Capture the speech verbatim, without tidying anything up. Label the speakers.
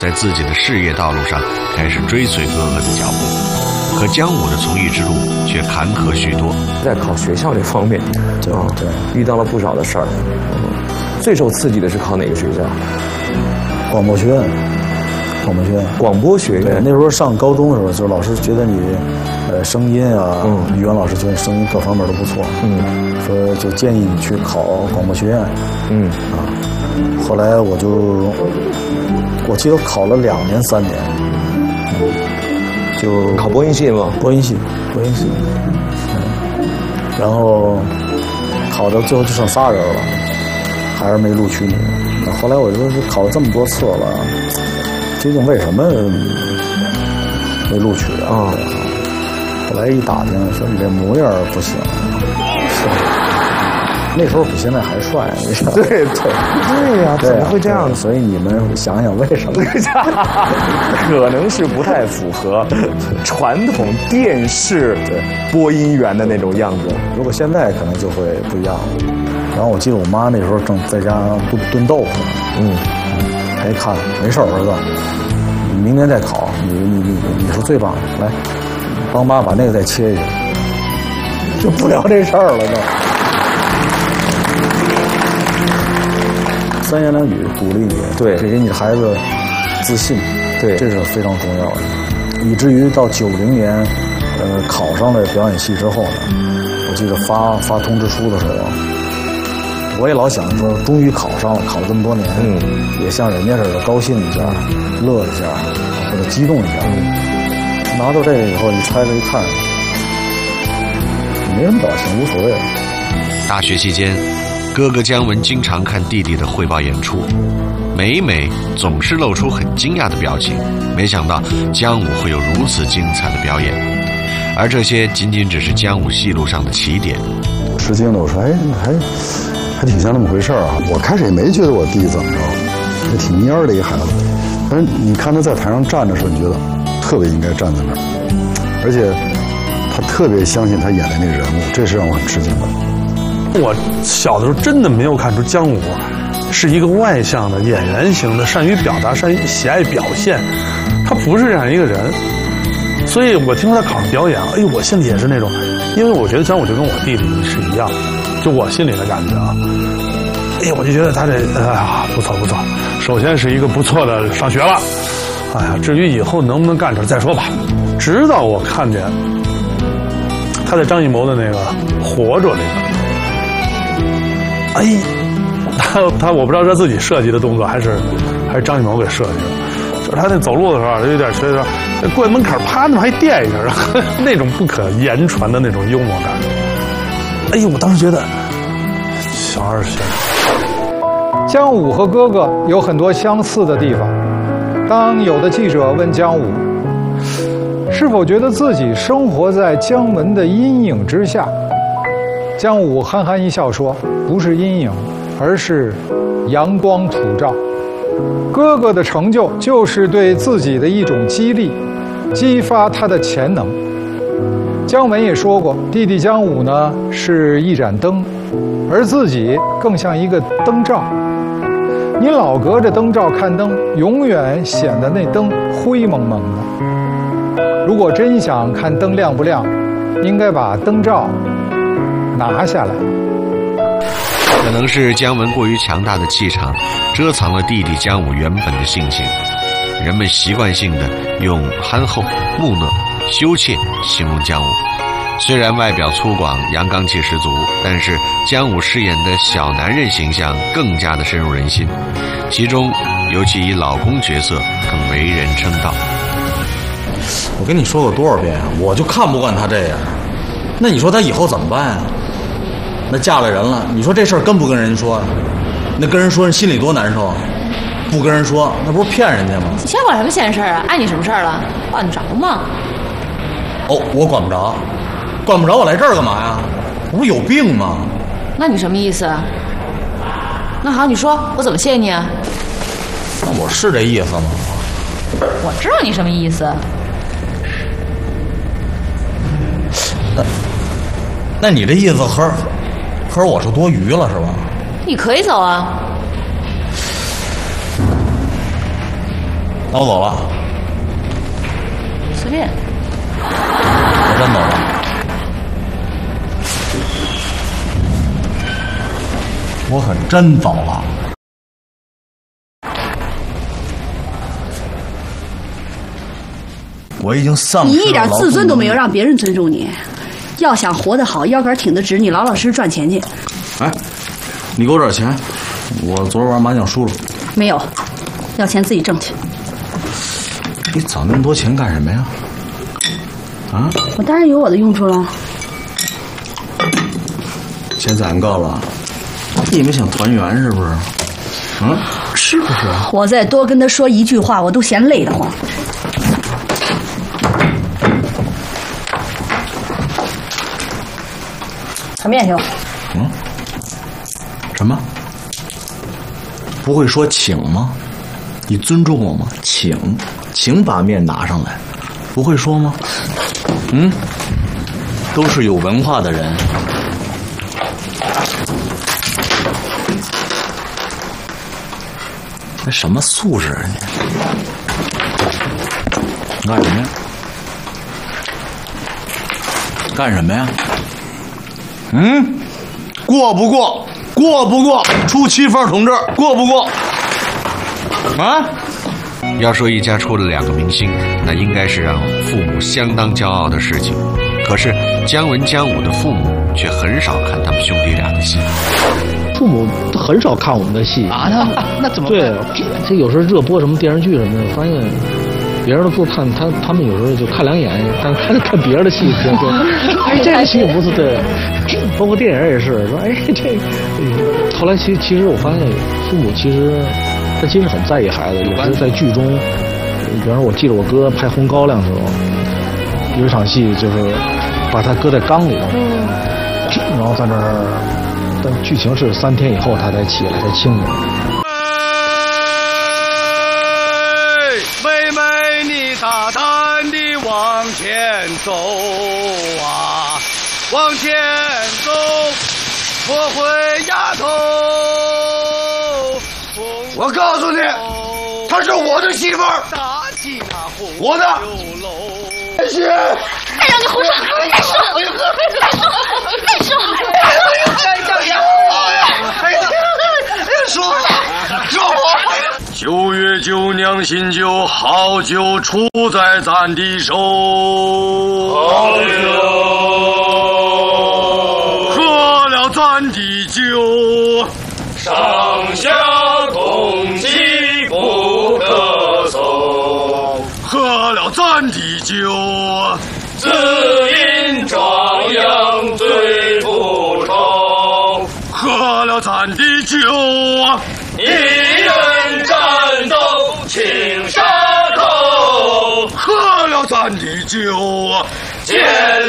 Speaker 1: 在自己的事业道路上开始追随哥哥的脚步，可姜武的从艺之路却坎坷许多。
Speaker 2: 在考学校这方面，
Speaker 3: 对对，
Speaker 2: 遇到了不少的事儿。最受刺激的是考哪个学校？
Speaker 3: 广播学院。广播学院，
Speaker 2: 广播学院。
Speaker 3: 那时候上高中的时候，就是老师觉得你，呃，声音啊，
Speaker 2: 嗯，
Speaker 3: 语文老师觉得你声音各方面都不错，
Speaker 2: 嗯，
Speaker 3: 说就建议你去考广播学院，
Speaker 2: 嗯
Speaker 3: 啊，后来我就，我记得考了两年三年，就
Speaker 2: 考播音系吗？
Speaker 3: 播音系，播音系，嗯，然后考到最后就剩仨人了，还是没录取你。后来我就说考了这么多次了。究竟为什么没录取啊？后来一打听，说你这模样不行。那时候比现在还帅，
Speaker 2: 对对对呀，怎么会这样？
Speaker 3: 所以你们想想为什么？
Speaker 2: 可能是不太符合传统电视播音员的那种样子。
Speaker 3: 如果现在可能就会不一样了。然后我记得我妈那时候正在家炖炖豆腐呢，嗯。他一看，没事儿，儿子，你明年再考，你你你你是最棒的，来，帮妈把那个再切一下，就不聊这事儿了都。三言两语鼓励你，
Speaker 2: 对，
Speaker 3: 给你的孩子自信，
Speaker 2: 对，
Speaker 3: 这是非常重要的。以至于到九零年，呃，考上了表演系之后呢，我记得发发通知书的时候。我也老想说，终于考上了，考了这么多年，嗯，也像人家似的高兴一下，乐一下，或者激动一下。嗯、拿到这个以后，一拆开一看，没什么表情，无所谓。
Speaker 1: 大学期间，哥哥姜文经常看弟弟的汇报演出，每每总是露出很惊讶的表情。没想到姜武会有如此精彩的表演，而这些仅仅只是姜武戏路上的起点。
Speaker 4: 吃惊了，我说，哎，还。还挺像那么回事啊！我开始也没觉得我弟怎么着，也挺蔫儿的一个孩子。但是你看他在台上站的时候，你觉得特别应该站在那儿，而且他特别相信他演的那个人物，这是让我很吃惊的。
Speaker 5: 我小的时候真的没有看出姜武是一个外向的演员型的，善于表达、善于喜爱表现，他不是这样一个人。所以我听说他考上表演，哎呦，我心里也是那种，因为我觉得姜武就跟我弟弟是一样的。就我心里的感觉啊，哎呀，我就觉得他这哎呀不错不错，首先是一个不错的上学了，哎呀，至于以后能不能干成再说吧。直到我看见他在张艺谋的那个《活着》里边，哎，他他我不知道是他自己设计的动作还是还是张艺谋给设计的，就是他那走路的时候有点觉得过门槛啪那么还垫一下，然后那种不可言传的那种幽默感。哎呦，我当时觉得小二小
Speaker 6: 姜武和哥哥有很多相似的地方。当有的记者问姜武是否觉得自己生活在姜文的阴影之下，姜武憨憨一笑说，不是阴影，而是阳光普照。哥哥的成就就是对自己的一种激励，激发他的潜能。姜文也说过，弟弟姜武呢是一盏灯，而自己更像一个灯罩。你老隔着灯罩看灯，永远显得那灯灰蒙蒙的。如果真想看灯亮不亮，应该把灯罩拿下来。
Speaker 1: 可能是姜文过于强大的气场遮藏了弟弟姜武原本的性情，人们习惯性的用憨厚、木讷、羞怯形容姜武。虽然外表粗犷、阳刚气十足，但是姜武饰演的小男人形象更加的深入人心，其中尤其以老公角色更为人称道。
Speaker 7: 我跟你说过多少遍啊，我就看不惯他这样。那你说他以后怎么办啊？那嫁了人了，你说这事儿跟不跟人说啊？那跟人说人心里多难受啊！不跟人说，那不是骗人家吗？
Speaker 8: 你管什么闲事儿啊？碍你什么事儿了？管得着吗？
Speaker 7: 哦，我管不着，管不着，我来这儿干嘛呀？我不是有病吗？
Speaker 8: 那你什么意思？那好，你说我怎么谢你啊？
Speaker 7: 那我是这意思吗？
Speaker 8: 我知道你什么意思。
Speaker 7: 那那你这意思和和我是多余了是吧？
Speaker 8: 你可以走啊。
Speaker 7: 那我走了。
Speaker 8: 随便。
Speaker 7: 我真走了。我可真走了。我已经丧失了。
Speaker 9: 你一点自尊都没有，让别人尊重你。要想活得好，腰杆挺得直，你老老实实赚钱去。
Speaker 7: 哎，你给我点钱，我昨儿玩麻将输了。
Speaker 9: 没有，要钱自己挣去。
Speaker 7: 你找那么多钱干什么呀？啊？
Speaker 9: 我当然有我的用处了。
Speaker 7: 钱攒够了，你们想团圆是不是？嗯，是不是？
Speaker 9: 我再多跟他说一句话，我都嫌累得慌。炒面去吧。
Speaker 7: 嗯？什么？不会说请吗？你尊重我吗？请，请把面拿上来，不会说吗？嗯，都是有文化的人。那什么素质啊你？干什么呀？干什么呀？嗯，过不过？过不过？出七分同志，过不过？啊？
Speaker 1: 要说一家出了两个明星，那应该是让父母相当骄傲的事情。可是姜文、姜武的父母却很少看他们兄弟俩的戏。
Speaker 10: 父母很少看我们的戏
Speaker 11: 啊，那那怎么办？
Speaker 10: 对，这有时候热播什么电视剧什么的，发现别人都不看，他他们有时候就看两眼，但看看别人的戏比较多。哎，这个戏不是对，包括电影也是说，哎，这个。后来其实其实我发现，父母其实他其实很在意孩子，有时在剧中，比方说我记得我哥拍《红高粱》的时候，有一场戏就是把他搁在缸里头，然后在那儿。但剧情是三天以后他才起来才清醒。
Speaker 11: 妹妹，你大胆地往前走啊，往前走，我会丫头。我告诉你，她是我的媳妇儿，我的。谢谢。
Speaker 12: 哎呀，你胡说！再说，再说，再说！
Speaker 11: 说说九月九娘新酒，好酒出在咱的手。好酒，喝了咱的酒，上下同气不可松。喝了咱的酒，自饮壮阳醉不愁。喝了咱的酒，一人战斗青沙头。喝了咱的酒，见